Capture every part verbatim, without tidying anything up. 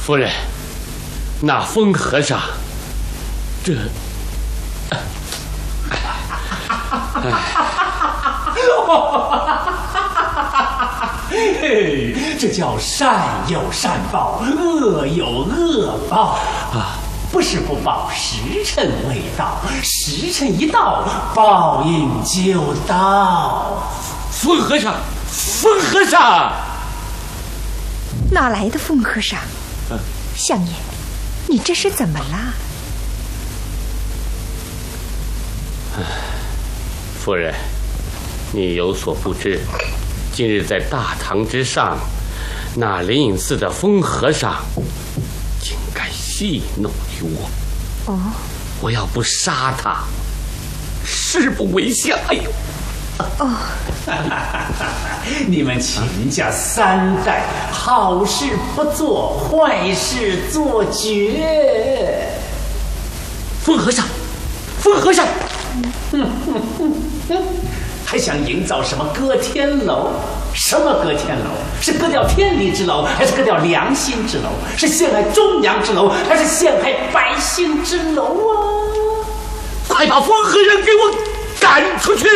夫人，那疯和尚，这， 嘿，这叫善有善报，恶有恶报啊！不是不报，时辰未到，时辰一到，报应就到。 疯和尚，疯和尚， 哪来的疯和尚？嗯、相爷，你这是怎么了？ 夫人，你有所不知，今日在大堂之上，那灵隐寺的疯和尚竟敢戏弄于我。 哦， 我要不杀他，誓不为下。哎呦！ 哦， 你们秦家三代好事不做，坏事做绝。 疯和尚，疯和尚， 还想营造什么歌天楼？什么歌天楼？是割掉天理之楼，还是割掉良心之楼？是陷害忠良之楼，还是陷害百姓之楼啊？ 快把疯和尚给我赶出去！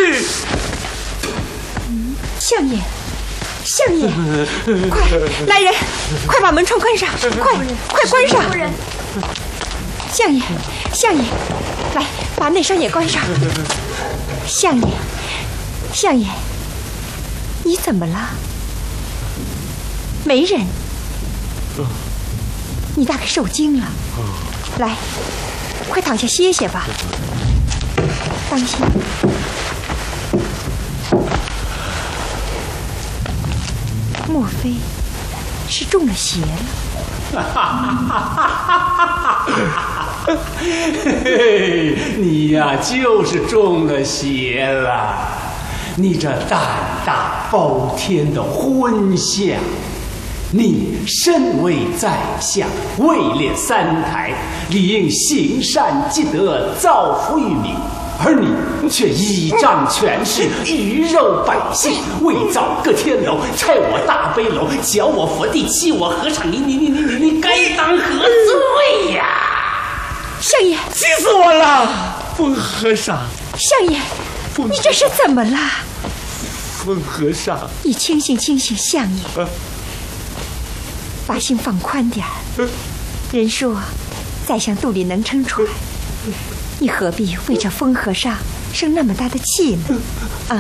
相爷，相爷，快来人，快把门窗关上，快快关上！相爷，相爷，来把那扇也关上。相爷，相爷，你怎么了？没人，你大概受惊了。来，快躺下歇歇吧，当心。莫非是中了邪了？ 嘿，你呀，就是中了邪了。你这胆大包天的昏相，你身为宰相，位列三台，理应行善积德，造福于民。而你却倚仗权势，鱼肉百姓，伪造各天楼，拆我大悲楼，搅我佛地，欺我和尚，你你你你你你该当何罪呀？ 相爷， 气死我了！疯和尚， 相爷，你这是怎么了？ 疯和尚， 你清醒清醒，相爷，啊、把心放宽点儿。人说，宰相肚里能撑船。你何必为这疯和尚生那么大的气呢？啊！